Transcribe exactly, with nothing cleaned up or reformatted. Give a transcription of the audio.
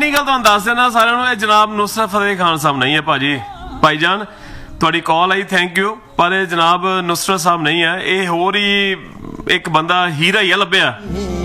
ਨਹੀਂ ਗੱਲ ਤੁਹਾਨੂੰ ਦੱਸ ਦੇਣਾ ਸਾਰਿਆਂ ਨੂੰ, ਇਹ ਜਨਾਬ ਨੁਸਰਤ ਫਤਿਹ ਖਾਨ ਸਾਹਿਬ ਨਹੀਂ ਹੈ ਭਾਜੀ। ਭਾਈਜਾਨ ਤੁਹਾਡੀ ਕਾਲ ਆਈ, ਥੈਂਕ ਯੂ, ਪਰ ਇਹ ਜਨਾਬ ਨੁਸਰਤ ਸਾਹਿਬ ਨਹੀਂ ਹੈ, ਇਹ ਹੋਰ ਹੀ ਇੱਕ ਬੰਦਾ ਹੀਰਾ ਹੀ ਆ ਲੱਭਿਆ।